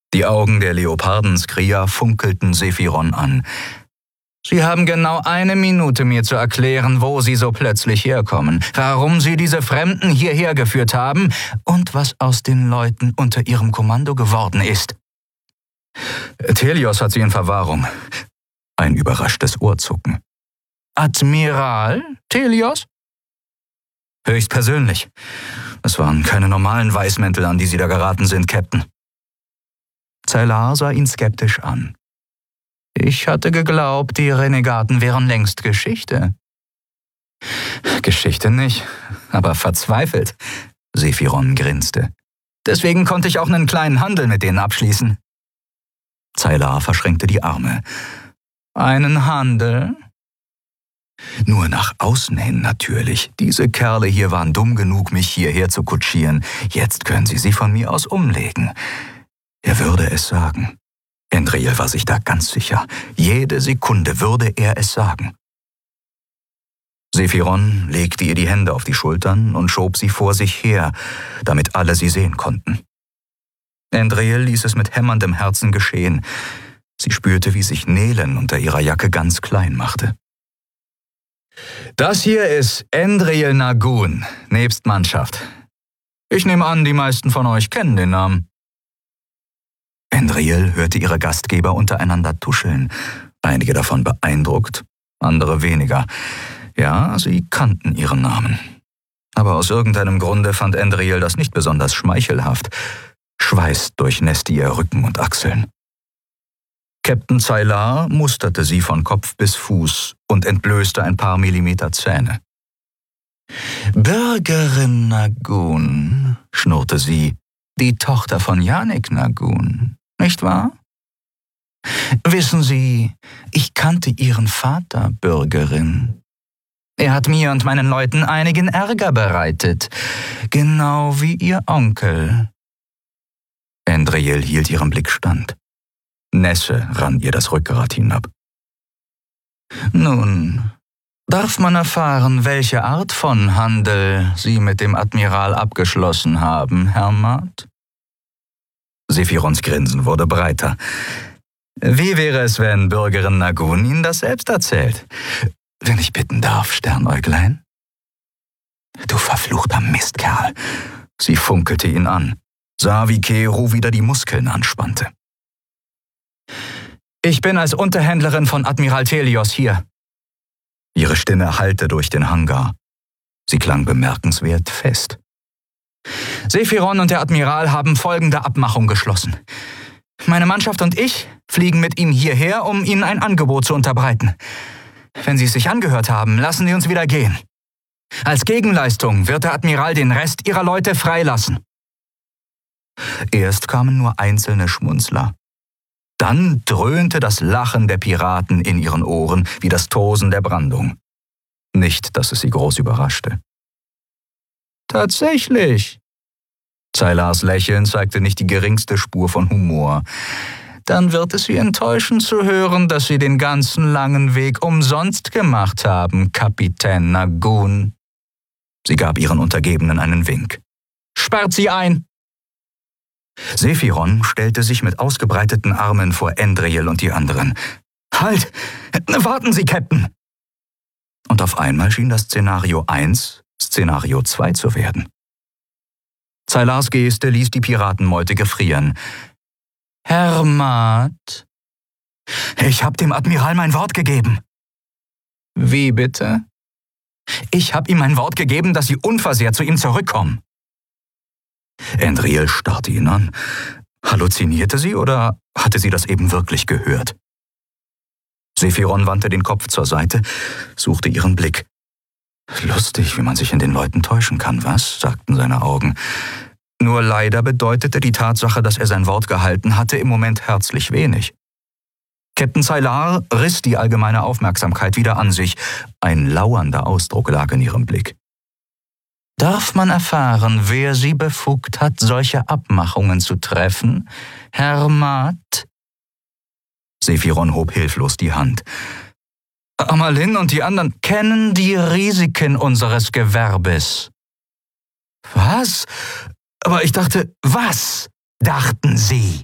Die Augen der Leopardenskria funkelten Sephiron an. »Sie haben genau 1 Minute, mir zu erklären, wo Sie so plötzlich herkommen, warum Sie diese Fremden hierher geführt haben und was aus den Leuten unter Ihrem Kommando geworden ist.« »Thelios hat sie in Verwahrung.« Ein überraschtes Ohrzucken. »Admiral Thelios?« »Höchstpersönlich. Es waren keine normalen Weißmäntel, an die Sie da geraten sind, Captain.« Zaylar sah ihn skeptisch an. »Ich hatte geglaubt, die Renegaten wären längst Geschichte.« »Geschichte nicht, aber verzweifelt«, Sephiron grinste. »Deswegen konnte ich auch einen kleinen Handel mit denen abschließen.« Zaylar verschränkte die Arme. »Einen Handel?« »Nur nach außen hin natürlich. Diese Kerle hier waren dumm genug, mich hierher zu kutschieren. Jetzt können sie von mir aus umlegen.« Er würde es sagen. Endriel war sich da ganz sicher. Jede Sekunde würde er es sagen. Sephiron legte ihr die Hände auf die Schultern und schob sie vor sich her, damit alle sie sehen konnten. Endriel ließ es mit hämmerndem Herzen geschehen. Sie spürte, wie sich Nelen unter ihrer Jacke ganz klein machte. »Das hier ist Endriel Nagun, nebst Mannschaft. Ich nehme an, die meisten von euch kennen den Namen.« Endriel hörte ihre Gastgeber untereinander tuscheln, einige davon beeindruckt, andere weniger. Ja, sie kannten ihren Namen. Aber aus irgendeinem Grunde fand Endriel das nicht besonders schmeichelhaft. Schweiß durchnässte ihr Rücken und Achseln. Captain Zaylar musterte sie von Kopf bis Fuß und entblößte ein paar Millimeter Zähne. »Bürgerin Nagun«, schnurrte sie, »die Tochter von Yanik Nagun, nicht wahr? Wissen Sie, ich kannte Ihren Vater, Bürgerin. Er hat mir und meinen Leuten einigen Ärger bereitet, genau wie Ihr Onkel.« Endriel hielt ihrem Blick stand. Nässe rann ihr das Rückgrat hinab. »Nun, darf man erfahren, welche Art von Handel Sie mit dem Admiral abgeschlossen haben, Herr Maat?« Sephirons Grinsen wurde breiter. »Wie wäre es, wenn Bürgerin Nagun Ihnen das selbst erzählt? Wenn ich bitten darf, Sternäuglein?« »Du verfluchter Mistkerl!« Sie funkelte ihn an, sah, wie Keru wieder die Muskeln anspannte. »Ich bin als Unterhändlerin von Admiral Thelios hier.« Ihre Stimme hallte durch den Hangar. Sie klang bemerkenswert fest. »Sephiron und der Admiral haben folgende Abmachung geschlossen. Meine Mannschaft und ich fliegen mit ihm hierher, um Ihnen ein Angebot zu unterbreiten. Wenn Sie es sich angehört haben, lassen Sie uns wieder gehen. Als Gegenleistung wird der Admiral den Rest Ihrer Leute freilassen.« Erst kamen nur einzelne Schmunzler. Dann dröhnte das Lachen der Piraten in ihren Ohren wie das Tosen der Brandung. Nicht, dass es sie groß überraschte. »Tatsächlich?« Zaylars Lächeln zeigte nicht die geringste Spur von Humor. »Dann wird es Sie enttäuschen zu hören, dass Sie den ganzen langen Weg umsonst gemacht haben, Kapitän Nagun.« Sie gab ihren Untergebenen einen Wink. »Sperrt sie ein!« Sephiron stellte sich mit ausgebreiteten Armen vor Endriel und die anderen. »Halt! Warten Sie, Captain!« Und auf einmal schien das Szenario 1 Szenario 2 zu werden. Zaylars Geste ließ die Piratenmeute gefrieren. »Herr Maat?« »Ich habe dem Admiral mein Wort gegeben.« »Wie bitte?« »Ich habe ihm mein Wort gegeben, dass Sie unversehrt zu ihm zurückkommen.« Endriel starrte ihn an. Halluzinierte sie oder hatte sie das eben wirklich gehört? Sephiron wandte den Kopf zur Seite, suchte ihren Blick. »Lustig, wie man sich in den Leuten täuschen kann, was?« sagten seine Augen. Nur leider bedeutete die Tatsache, dass er sein Wort gehalten hatte, im Moment herzlich wenig. Captain Zaylar riss die allgemeine Aufmerksamkeit wieder an sich. Ein lauernder Ausdruck lag in ihrem Blick. »Darf man erfahren, wer Sie befugt hat, solche Abmachungen zu treffen, Herr Maat?« Sephiron hob hilflos die Hand. »Amalin und die anderen kennen die Risiken unseres Gewerbes.« »Was? Aber ich dachte, was dachten Sie?«